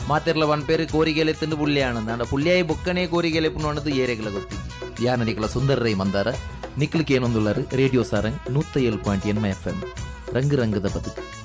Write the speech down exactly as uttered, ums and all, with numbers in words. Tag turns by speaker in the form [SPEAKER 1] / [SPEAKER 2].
[SPEAKER 1] ಮಾತೆರ್ಲ ಒಂದ್ ಪೇರು ಕೋರಿಗೆಲೆ ತಿಂದು ಪುಳ್ಳಿ ಆನಂದ ಪುಳ್ಳಿಯಾಯಿ ಬೊಕ್ಕನೇ ಕೋರಿಗೆಲೆ ಪುಣ್ಣದು ಏರೆಗಳ ಗೊತ್ತಿದ್ದಿ ಯಾನ ನಿಕಲ ಸುಂದರ ರೈ ಮಂದಾರ ನಿಕ್ಲಿಕ್ಕೆ ಏನೊಂದುಳ್ಳರು ರೇಡಿಯೋ ಸಾರಂಗ್ ನೂತ್ತ ಏಳು ಪಾಯಿಂಟ್ ಎನ್ ಎಫ್ ಎಂ ರಂಗು ರಂಗದ ಬದುಕು.